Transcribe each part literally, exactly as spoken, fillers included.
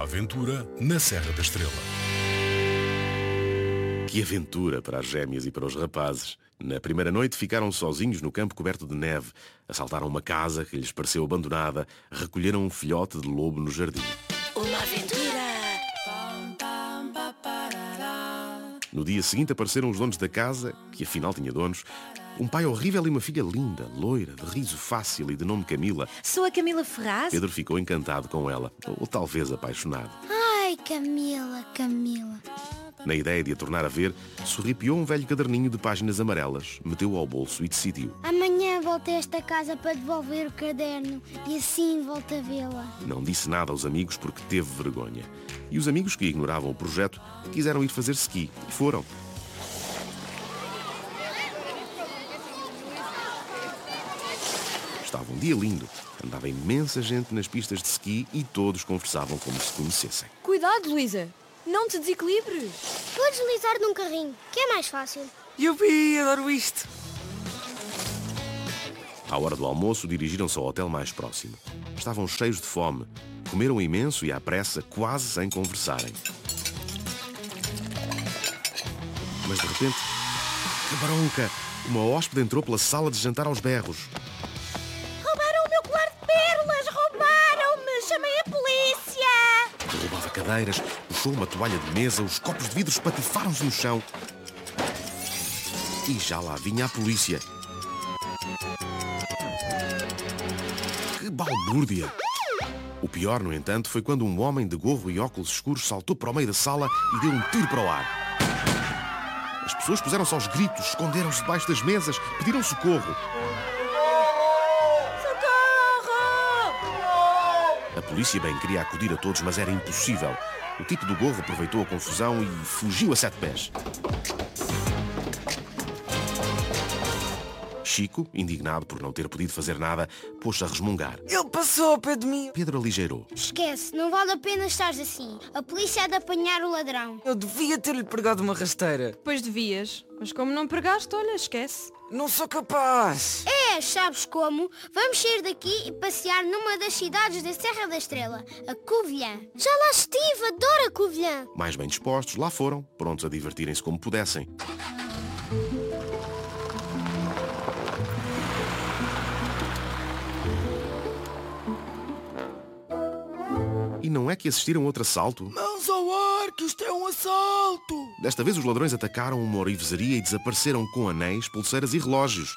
Uma aventura na Serra da Estrela. Que aventura para as gêmeas e para os rapazes. Na primeira noite ficaram sozinhos no campo coberto de neve, assaltaram uma casa que lhes pareceu abandonada, recolheram um filhote de lobo no jardim. Uma aventura! No dia seguinte apareceram os donos da casa, que afinal tinha donos, um pai horrível e uma filha linda, loira, de riso fácil e de nome Camila. Sou a Camila Ferraz. Pedro ficou encantado com ela, ou talvez apaixonado. Ai, Camila, Camila. Na ideia de a tornar a ver, sorripiou um velho caderninho de páginas amarelas, meteu-o ao bolso e decidiu. Amanhã volto a esta casa para devolver o caderno e assim volto a vê-la. Não disse nada aos amigos porque teve vergonha. E os amigos que ignoravam o projeto quiseram ir fazer ski e foram. Estava um dia lindo. Andava imensa gente nas pistas de ski e todos conversavam como se conhecessem. Cuidado, Luísa. Não te desequilibres. Vou deslizar num carrinho, que é mais fácil. Yupi, adoro isto. À hora do almoço, dirigiram-se ao hotel mais próximo. Estavam cheios de fome. Comeram imenso e à pressa, quase sem conversarem. Mas de repente, que bronca! Uma hóspede entrou pela sala de jantar aos berros. Roubaram o meu colar de pérolas! Roubaram-me! Chamei a polícia! Derrubava cadeiras, puxou uma toalha de mesa, os copos de vidro espatifaram-se no chão. E já lá vinha a polícia. Que balbúrdia! O pior, no entanto, foi quando um homem de gorro e óculos escuros saltou para o meio da sala e deu um tiro para o ar. As pessoas puseram-se aos gritos, esconderam-se debaixo das mesas, pediram socorro. A polícia bem queria acudir a todos, mas era impossível. O tipo do gorro aproveitou a confusão e fugiu a sete pés. Chico, indignado por não ter podido fazer nada, pôs-se a resmungar. Ele passou ao pé de mim. Pedro aligeirou. Esquece, não vale a pena estares assim. A polícia há de apanhar o ladrão. Eu devia ter-lhe pregado uma rasteira. Pois devias. Mas como não pregaste, olha, esquece. Não sou capaz. É, sabes como? Vamos sair daqui e passear numa das cidades da Serra da Estrela, a Covilhã. Já lá estive, adoro a Covilhã. Mais bem dispostos, lá foram, prontos a divertirem-se como pudessem. E não é que assistiram a outro assalto? Mãos ao ar, que isto é um assalto. Desta vez os ladrões atacaram uma orivesaria e desapareceram com anéis, pulseiras e relógios.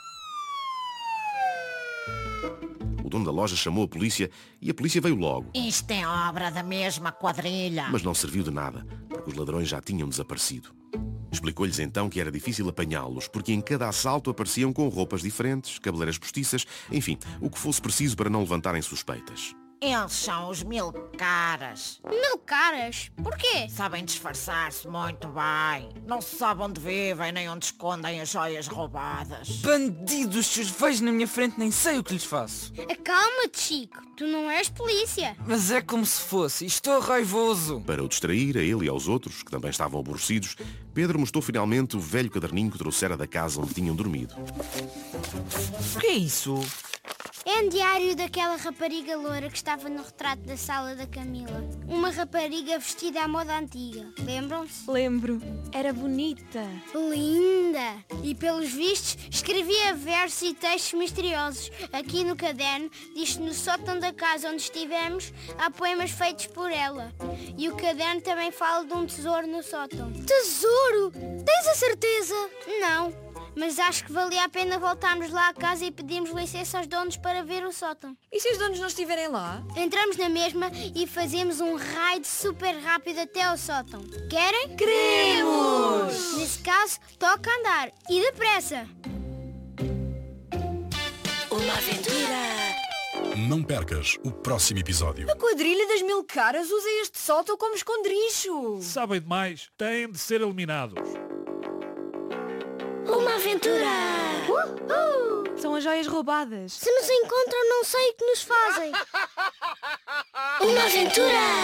O dono da loja chamou a polícia e a polícia veio logo. Isto é obra da mesma quadrilha. Mas não serviu de nada, porque os ladrões já tinham desaparecido. Explicou-lhes então que era difícil apanhá-los, porque em cada assalto apareciam com roupas diferentes, cabeleiras postiças, enfim, o que fosse preciso para não levantarem suspeitas. Eles são os mil caras. Mil caras? Porquê? Sabem disfarçar-se muito bem. Não se sabe onde vivem nem onde escondem as joias roubadas. Bandidos, se os vejo na minha frente nem sei o que lhes faço. Acalma-te, Chico. Tu não és polícia. Mas é como se fosse. Estou raivoso. Para o distrair, a ele e aos outros, que também estavam aborrecidos, Pedro mostrou finalmente o velho caderninho que trouxera da casa onde tinham dormido. O que é isso? É um diário daquela rapariga loura que estava no retrato da sala da Camila. Uma rapariga vestida à moda antiga. Lembram-se? Lembro. Era bonita. Linda! E pelos vistos escrevia versos e textos misteriosos. Aqui no caderno diz que no sótão da casa onde estivemos há poemas feitos por ela. E o caderno também fala de um tesouro no sótão. Tesouro? Tens a certeza? Não. Mas acho que valia a pena voltarmos lá à casa e pedirmos licença aos donos para ver o sótão. E se os donos não estiverem lá? Entramos na mesma e fazemos um raid super rápido até ao sótão. Querem? Queremos! Nesse caso, toca andar. E depressa! Uma aventura! Não percas o próximo episódio. A quadrilha das mil caras usa este sótão como esconderijo. Sabem demais, têm de ser eliminados. Uma aventura! Uhul! São as joias roubadas. Se nos encontram, não sei o que nos fazem. Uma aventura!